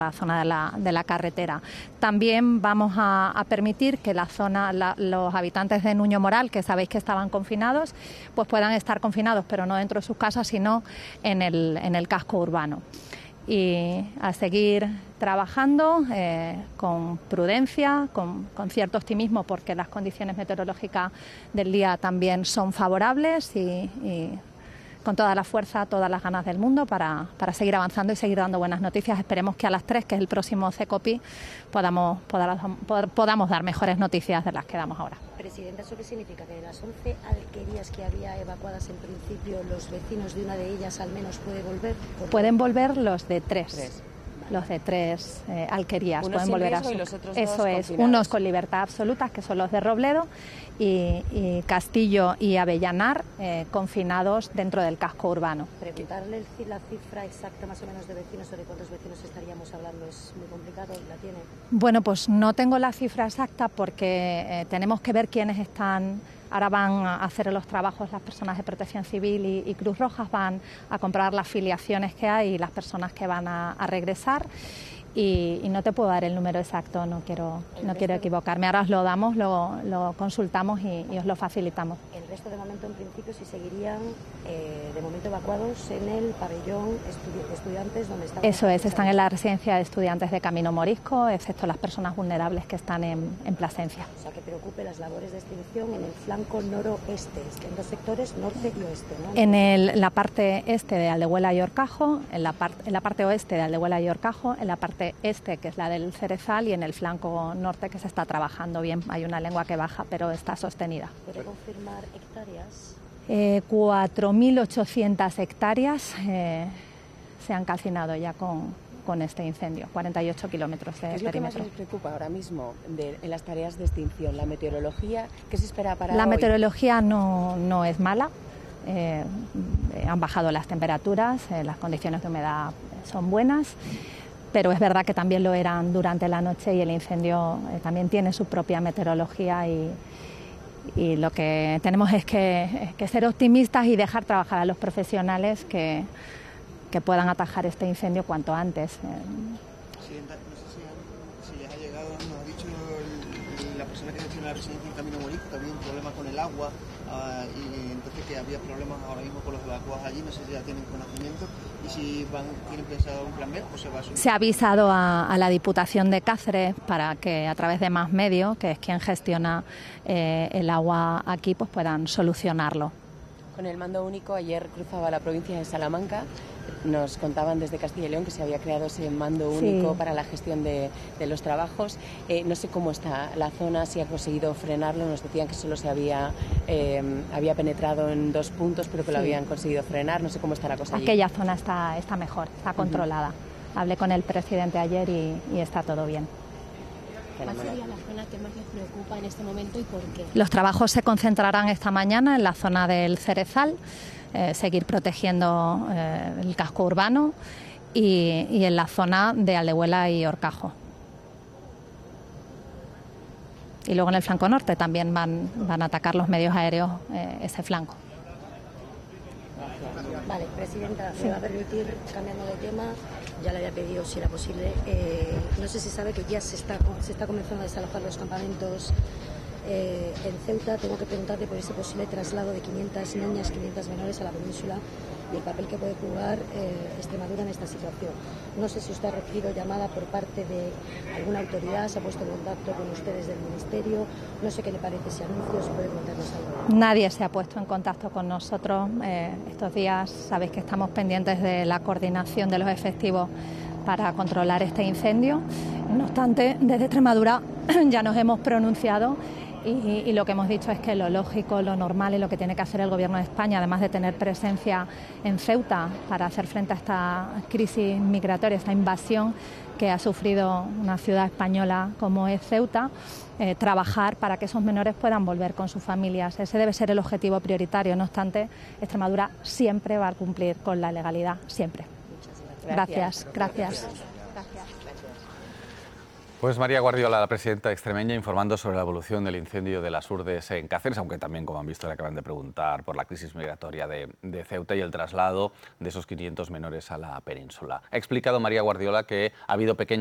la zona de la carretera. También vamos a permitir que los habitantes de Nuño Moral, que sabéis que estaban confinados, pues puedan estar confinados, pero no dentro de sus casas, sino en el casco urbano. Y a seguir trabajando con prudencia, con cierto optimismo, porque las condiciones meteorológicas del día también son favorables y con toda la fuerza, todas las ganas del mundo para seguir avanzando y seguir dando buenas noticias. Esperemos que a las 3, que es el próximo CECOPI, podamos dar mejores noticias de las que damos ahora. Presidenta, ¿eso qué significa? ¿Que de las 11 alquerías que había evacuadas en principio, los vecinos de una de ellas al menos pueden volver? Pueden volver los de 3. Los de 3 alquerías unos pueden volver a y los otros eso dos es, confinados. unos con libertad absoluta, que son los de Robledo, y Castillo y Avellanar confinados dentro del casco urbano. Preguntarle la cifra exacta más o menos de vecinos, sobre cuántos vecinos estaríamos hablando, es muy complicado. ¿La tiene? Bueno, pues no tengo la cifra exacta porque tenemos que ver quiénes están. Ahora van a hacer los trabajos las personas de Protección Civil y Cruz Roja, van a comprar las filiaciones que hay y las personas que van a regresar. Y no te puedo dar el número exacto, no quiero equivocarme. Ahora os lo damos, lo consultamos y os lo facilitamos. El resto de momento, en principio, sí seguirían de momento evacuados en el pabellón estudiantes donde están. Eso es, están en la residencia de estudiantes de Camino Morisco, excepto las personas vulnerables que están en Plasencia. O sea, que preocupe las labores de extinción en el flanco noroeste, en 2 sectores, norte y oeste, ¿no? En la parte este de Aldehuela y Horcajo, en la parte oeste de Aldehuela y Horcajo, en la parte este, que es la del Cerezal, y en el flanco norte, que se está trabajando bien. Hay una lengua que baja, pero está sostenida. ¿Puede confirmar hectáreas? 4.800 hectáreas se han calcinado ya con este incendio, 48 kilómetros de perímetro. ¿Qué es lo que más les preocupa ahora mismo en las tareas de extinción? ¿La meteorología? ¿Qué se espera para La hoy? meteorología no es mala. Han bajado las temperaturas, las condiciones de humedad son buenas. Pero es verdad que también lo eran durante la noche y el incendio también tiene su propia meteorología y lo que tenemos es que ser optimistas y dejar trabajar a los profesionales que puedan atajar este incendio cuanto antes. Presidenta, no sé si les ha llegado, nos ha dicho la persona que gestiona la residencia en Camino Morisco, que había un problema con el agua y entonces que había problemas ahora mismo con los evacuados allí, no sé si ya tienen conocimiento y si tienen pensado un plan B o se va a subir. Se ha avisado a la Diputación de Cáceres para que a través de Más Medio, que es quien gestiona el agua aquí, pues puedan solucionarlo. Con el mando único, ayer cruzaba la provincia de Salamanca, nos contaban desde Castilla y León que se había creado ese mando único para la gestión de los trabajos. No sé cómo está la zona, si ha conseguido frenarlo, nos decían que solo se había penetrado en 2 puntos, pero que lo habían conseguido frenar, no sé cómo está la cosa allí. Aquella zona está mejor, está controlada. Hablé con el presidente ayer y está todo bien. ¿Cuál sería la zona que más les preocupa en este momento y por qué? Los trabajos se concentrarán esta mañana en la zona del Cerezal, seguir protegiendo el casco urbano y en la zona de Aldehuela y Horcajo. Y luego en el flanco norte también van a atacar los medios aéreos ese flanco. Vale, Presidenta, me va a permitir, cambiando de tema, ya le había pedido si era posible, no sé si sabe que ya se está comenzando a desalojar los campamentos en Ceuta. Tengo que preguntarte por ese posible traslado de 500 niñas, 500 menores a la península y el papel que puede jugar Extremadura en esta situación. No sé si usted ha recibido llamada por parte de alguna autoridad, se ha puesto en contacto con ustedes del Ministerio, no sé qué le parece ese anuncio, si puede contarnos algo. Nadie se ha puesto en contacto con nosotros. Estos días sabéis que estamos pendientes de la coordinación de los efectivos para controlar este incendio. No obstante, desde Extremadura ya nos hemos pronunciado y lo que hemos dicho es que lo lógico, lo normal y lo que tiene que hacer el Gobierno de España, además de tener presencia en Ceuta para hacer frente a esta crisis migratoria, esta invasión que ha sufrido una ciudad española como es Ceuta, trabajar para que esos menores puedan volver con sus familias. Ese debe ser el objetivo prioritario. No obstante, Extremadura siempre va a cumplir con la legalidad, siempre. Muchas gracias. Gracias. Pues María Guardiola, la presidenta extremeña, informando sobre la evolución del incendio de las Urdes en Cáceres, aunque también, como han visto, le acaban de preguntar por la crisis migratoria de Ceuta y el traslado de esos 500 menores a la península. Ha explicado María Guardiola que ha habido pequeños